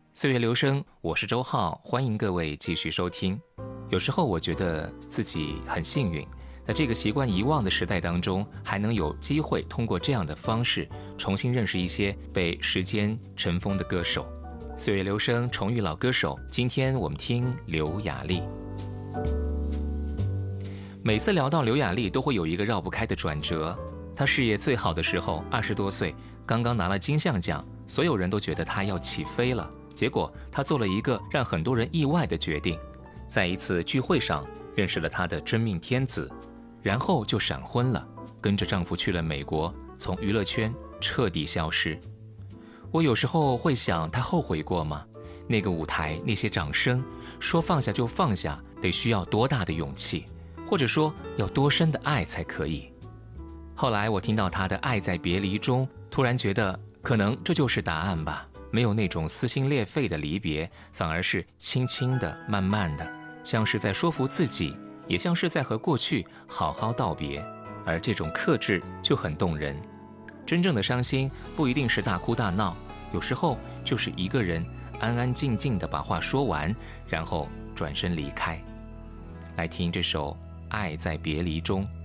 岁月流声，我是周浩，欢迎各位继续收听。有时候我觉得自己很幸运，在这个习惯遗忘的时代当中，还能有机会通过这样的方式重新认识一些被时间尘封的歌手。岁月流声，重遇老歌手，今天我们听刘雅丽。每次聊到刘雅丽，都会有一个绕不开的转折。她事业最好的时候，20多岁，刚刚拿了金像奖，所有人都觉得她要起飞了。结果她做了一个让很多人意外的决定，在一次聚会上认识了她的真命天子，然后就闪婚了，跟着丈夫去了美国，从娱乐圈彻底消失。我有时候会想，她后悔过吗？那个舞台，那些掌声，说放下就放下，得需要多大的勇气，或者说要多深的爱才可以。后来我听到她的《爱在别离中》，突然觉得可能这就是答案吧。没有那种撕心裂肺的离别，反而是轻轻的、慢慢的，像是在说服自己，也像是在和过去好好道别。而这种克制就很动人。真正的伤心不一定是大哭大闹，有时候就是一个人安安静静的把话说完，然后转身离开。来听这首《爱在别离中》。